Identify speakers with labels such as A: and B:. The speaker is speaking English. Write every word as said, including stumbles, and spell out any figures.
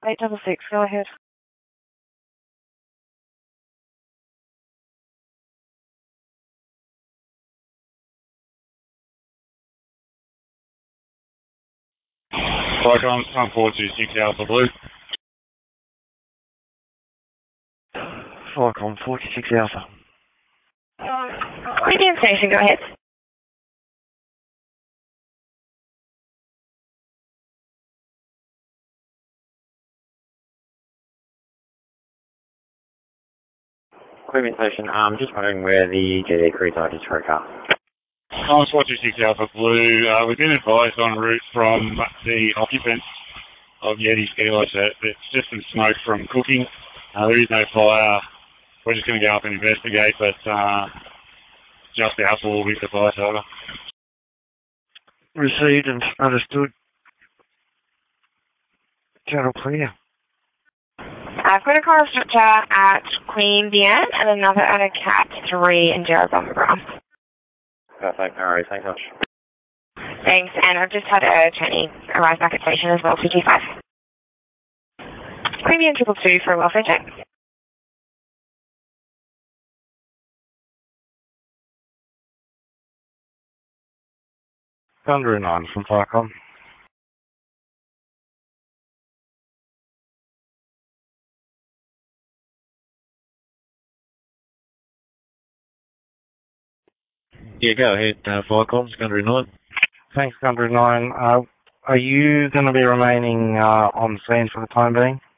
A: eight double six, go ahead.
B: Vicom, I'm four two six Alpha Blue.
C: Vicom, four two six Alpha.
A: Queanbeyan Station, go ahead.
C: Queanbeyan Station, I'm just wondering where the G D crew are just for a car.
B: I'm four two six Alpha Blue. Uh, we've been advised en route from the occupants of Yeti Ski Lodge that it's just some smoke from cooking. Uh, there is no fire. We're just going to go up and investigate, but uh, just Alpha will be advised over.
C: Received and understood. Channel clear.
A: I've got a car structure at Queanbeyan and another at a Cat three in Jarrah Bummergrass.
C: Perfect, no worries, thanks much.
A: Thanks, and I've just had a trainee arrive back at station as well, two two five. Queanbeyan triple two for a welfare check.
C: Thunder nine from Vicom.
D: Yeah, go ahead, uh, Vicom, Gundry nine.
C: Thanks, Gundry nine. Uh, are you going to be remaining uh, on scene for the time being?